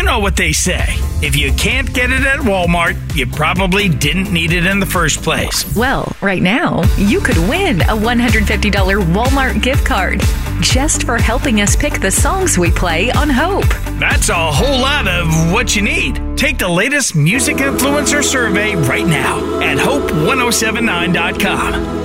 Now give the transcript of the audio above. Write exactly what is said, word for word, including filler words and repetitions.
know what they say. If you can't get it at Walmart, you probably didn't need it in the first place. Well, right now, you could win a one hundred fifty dollars Walmart gift card just for helping us pick the songs we play on Hope. That's a whole lot of what you need. Take the latest music influencer survey right now at hope ten seventy-nine dot com.